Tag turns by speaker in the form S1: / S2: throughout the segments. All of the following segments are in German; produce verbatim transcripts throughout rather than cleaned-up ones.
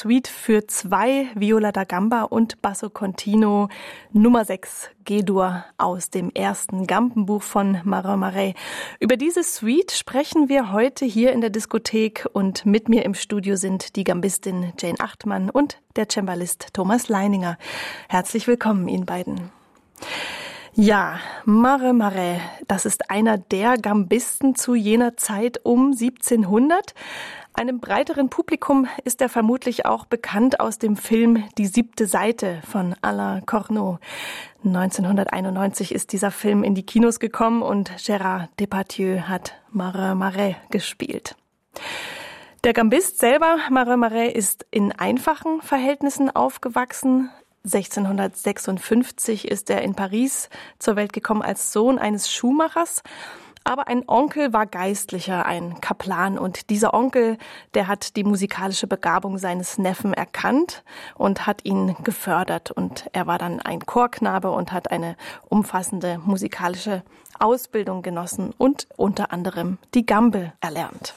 S1: Suite für zwei, Viola da Gamba und Basso Continuo Nummer sechs, G-Dur aus dem ersten Gambenbuch von Marin Marais. Über diese Suite sprechen wir heute hier in der Diskothek und mit mir im Studio sind die Gambistin Jane Achtmann und der Cembalist Thomas Leininger. Herzlich willkommen Ihnen beiden. Ja, Marin Marais, das ist einer der Gambisten zu jener Zeit um siebzehnhundert. Einem breiteren Publikum ist er vermutlich auch bekannt aus dem Film Die siebte Seite von Alain Corneau. neunzehnhunderteinundneunzig ist dieser Film in die Kinos gekommen und Gérard Depardieu hat Marin Marais gespielt. Der Gambist selber, Marin Marais, ist in einfachen Verhältnissen aufgewachsen. sechzehnhundertsechsundfünfzig ist er in Paris zur Welt gekommen als Sohn eines Schuhmachers. Aber ein Onkel war Geistlicher, ein Kaplan. Und dieser Onkel, der hat die musikalische Begabung seines Neffen erkannt und hat ihn gefördert. Und er war dann ein Chorknabe und hat eine umfassende musikalische Ausbildung genossen und unter anderem die Gambe erlernt.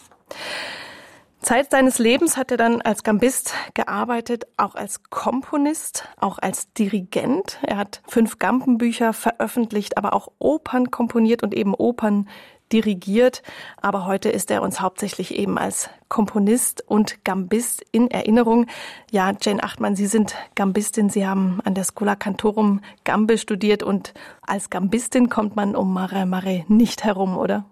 S1: Zeit seines Lebens hat er dann als Gambist gearbeitet, auch als Komponist, auch als Dirigent. Er hat fünf Gambenbücher veröffentlicht, aber auch Opern komponiert und eben Opern dirigiert. Aber heute ist er uns hauptsächlich eben als Komponist und Gambist in Erinnerung. Ja, Jane Achtmann, Sie sind Gambistin. Sie haben an der Schola Cantorum Gambe studiert und als Gambistin kommt man um Marin Marais nicht herum, oder?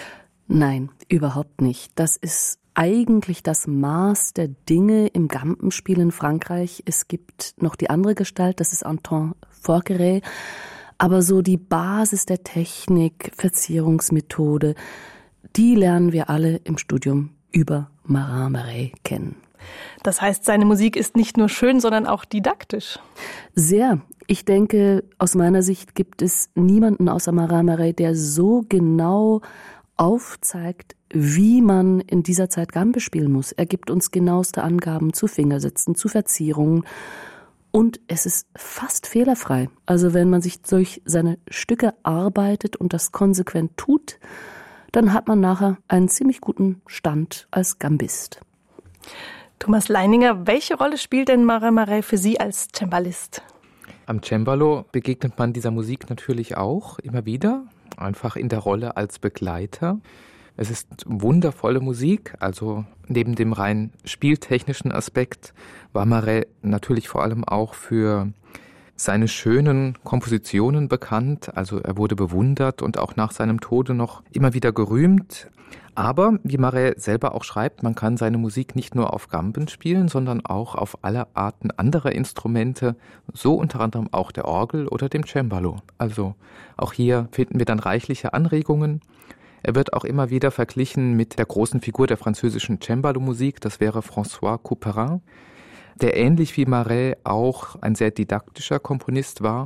S2: Nein, überhaupt nicht. Das ist eigentlich das Maß der Dinge im Gambenspiel in Frankreich. Es gibt noch die andere Gestalt, das ist Antoine Forqueray. Aber so die Basis der Technik, Verzierungsmethode, die lernen wir alle im Studium über Marin Marais kennen.
S1: Das heißt, seine Musik ist nicht nur schön, sondern auch didaktisch.
S2: Sehr. Ich denke, aus meiner Sicht gibt es niemanden außer Marin Marais, der so genau aufzeigt, wie man in dieser Zeit Gambe spielen muss. Er gibt uns genaueste Angaben zu Fingersätzen, zu Verzierungen und es ist fast fehlerfrei. Also wenn man sich durch seine Stücke arbeitet und das konsequent tut, dann hat man nachher einen ziemlich guten Stand als Gambist.
S1: Thomas Leininger, welche Rolle spielt denn Marin Marais für Sie als Cembalist?
S3: Am Cembalo begegnet man dieser Musik natürlich auch immer wieder, einfach in der Rolle als Begleiter. Es ist wundervolle Musik, also neben dem rein spieltechnischen Aspekt war Marais natürlich vor allem auch für seine schönen Kompositionen bekannt. Also er wurde bewundert und auch nach seinem Tode noch immer wieder gerühmt. Aber, wie Marais selber auch schreibt, man kann seine Musik nicht nur auf Gamben spielen, sondern auch auf alle Arten anderer Instrumente, so unter anderem auch der Orgel oder dem Cembalo. Also auch hier finden wir dann reichliche Anregungen. Er wird auch immer wieder verglichen mit der großen Figur der französischen Cembalo-Musik, das wäre François Couperin, der ähnlich wie Marais auch ein sehr didaktischer Komponist war.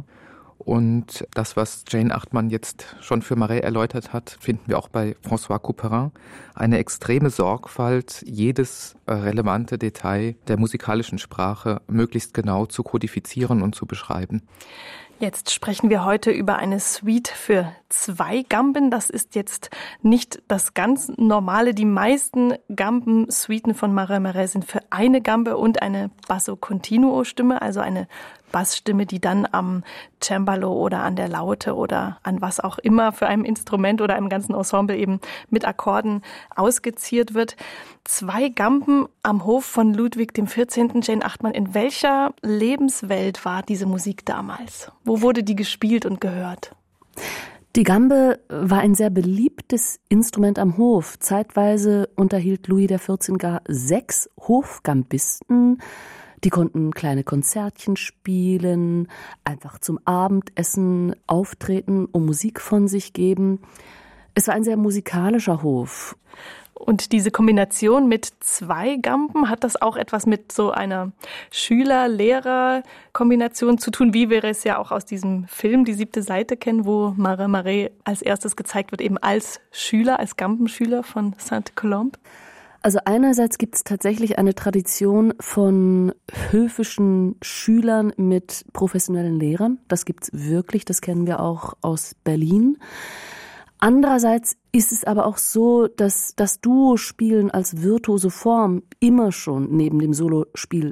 S3: Und das, was Jane Achtmann jetzt schon für Marais erläutert hat, finden wir auch bei François Couperin. Eine extreme Sorgfalt, jedes relevante Detail der musikalischen Sprache möglichst genau zu kodifizieren und zu beschreiben.
S1: Jetzt sprechen wir heute über eine Suite für zwei Gamben. Das ist jetzt nicht das ganz Normale. Die meisten Gamben-Suiten von Marin Marais sind für eine Gambe und eine Basso Continuo Stimme, also eine Bassstimme, die dann am Cembalo oder an der Laute oder an was auch immer für ein Instrument oder einem ganzen Ensemble eben mit Akkorden ausgeziert wird. Zwei Gamben am Hof von Ludwig dem vierzehnten. Jane Achtmann, in welcher Lebenswelt war diese Musik damals? Wo wurde die gespielt und gehört?
S2: Die Gambe war ein sehr beliebtes Instrument am Hof. Zeitweise unterhielt Louis der vierzehnte gar sechs Hofgambisten. Die konnten kleine Konzertchen spielen, einfach zum Abendessen auftreten und Musik von sich geben. Es war ein sehr musikalischer Hof.
S1: Und diese Kombination mit zwei Gamben, hat das auch etwas mit so einer Schüler-Lehrer-Kombination zu tun, wie wir es ja auch aus diesem Film Die siebte Seite kennen, wo Marin Marais als erstes gezeigt wird, eben als Schüler, als Gambenschüler von Saint-Colombe?
S2: Also einerseits gibt es tatsächlich eine Tradition von höfischen Schülern mit professionellen Lehrern. Das gibt's wirklich, das kennen wir auch aus Berlin. Andererseits ist es aber auch so, dass das Duo-Spielen als virtuose Form immer schon neben dem Solospiel